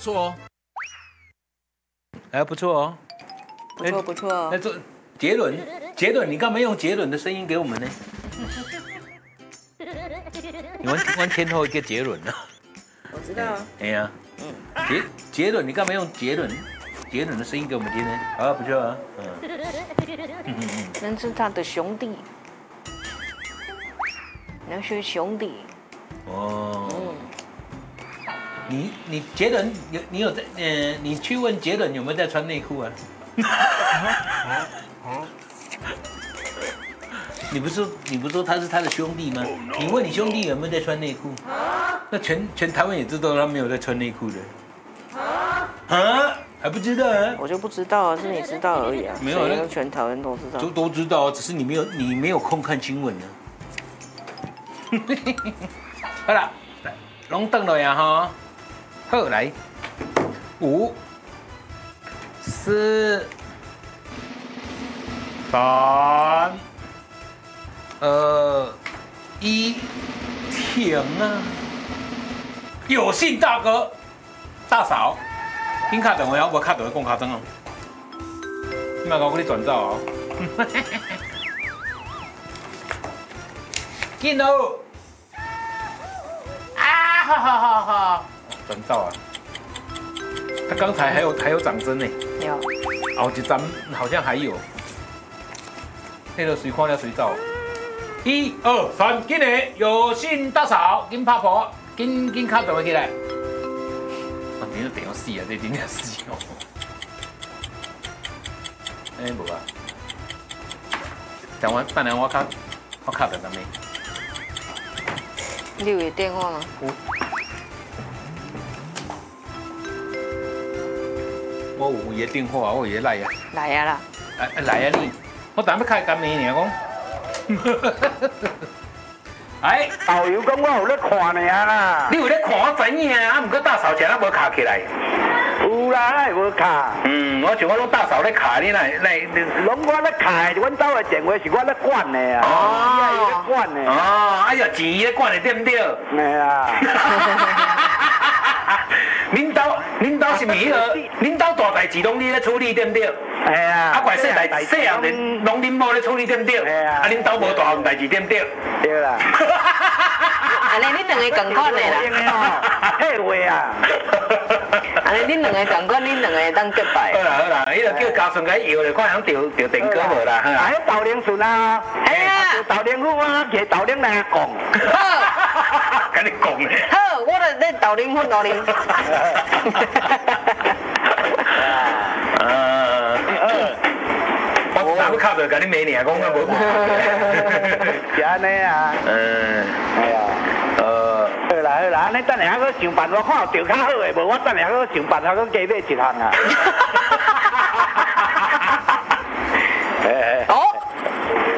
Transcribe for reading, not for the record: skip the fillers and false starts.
错哦，还不错哦， 不错不错哦。 那这杰伦，你干嘛用杰伦的声音给我们呢？你玩天后一个杰伦啊？ 我知道啊。 哎呀，杰伦，你干嘛用杰伦的声音给我们听呢？啊，不错啊， 那是他的兄弟，那是兄弟。 哦。你杰伦你有在你去问杰伦有没有在穿内裤啊？你不是说他是他的兄弟吗？你问你兄弟有没有在穿内裤？那全台湾也知道他没有在穿内裤的。啊？还不知道啊？ 我就不知道啊，是你知道而已啊。 没有， 那全台湾都知道。 都知道，只是你没有空看新闻呢。好了，拢登了呀哈。好，来，5、4、3、2、1，停啊！有信大哥、大嫂，紧卡电话哦，无卡电话讲卡针哦。你莫讲我你转走哦。紧哦！啊，好。转照啊！他刚才还有长针呢， 有。 后一站好像还有。那个谁看了谁照？1、2、3，紧来！有信大嫂，紧拍婆，紧卡电话起来。啊，你都电话死啊！这真正死哦。哎，无啊。等下我卡电话没？ 你有电话吗？ 我有伊的电话，我有伊的来啊。 来啊啦！ 来啊你！我等要开干咩呢？讲。哎， 导游讲我有咧看呢啦。 你有咧看我知影啊？毋过大嫂前仔无卡起来。 有啦，那无卡。 我想我拢大嫂咧卡，你来， 拢我咧卡，阮兜的电话是我咧管的啊。伊也有咧管的。 哦，哎呀，钱伊咧管的对不对？ 系啊。 恁兜是咪迄个？恁兜大代志拢你咧处理对不对？ 系啊。 啊，怪小代志细汉拢恁某咧处理对不对？ 系啊。 啊，恁兜无大项代志对不对？ 对啦。 安尼恁两个共款的啦。 迄话啊。 安尼恁两个共款，恁两个当结拜。 好啦，迄个叫嘉顺甲摇咧，看人调电歌无啦。 啊，迄豆奶顺啊。 哎呀。 豆奶好啊，摕豆奶来讲。 好。 跟你讲咧。 好，我咧豆奶粉豆奶。 我哪要靠着甲你骂你啊？讲我无。 是安尼啊。系啊。好啦，安尼等下搁想办法看有钓较好的，无我等下搁想办法搁加买一项啊。 哦。